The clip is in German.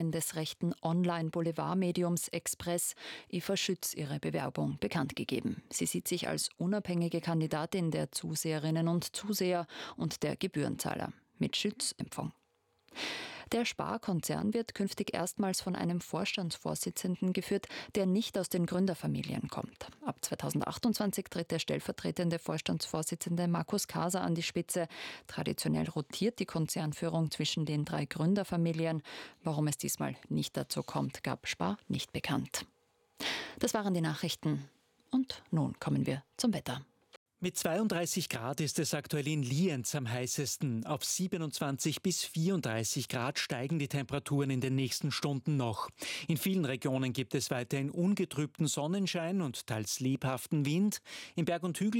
des rechten Online-Boulevardmediums Express, Eva Schütz, ihre Bewerbung bekannt gegeben. Sie sieht sich als unabhängige Kandidatin der Zuseherinnen und Zuseher und der Gebührenzahler. Mit Schütz-Empfang. Der Sparkonzern wird künftig erstmals von einem Vorstandsvorsitzenden geführt, der nicht aus den Gründerfamilien kommt. Ab 2028 tritt der stellvertretende Vorstandsvorsitzende Markus Kaser an die Spitze. Traditionell rotiert die Konzernführung zwischen den 3 Gründerfamilien. Warum es diesmal nicht dazu kommt, gab Spar nicht bekannt. Das waren die Nachrichten. Und nun kommen wir zum Wetter. Mit 32 Grad ist es aktuell in Lienz am heißesten. Auf 27 bis 34 Grad steigen die Temperaturen in den nächsten Stunden noch. In vielen Regionen gibt es weiterhin ungetrübten Sonnenschein und teils lebhaften Wind. In Berg und Hügel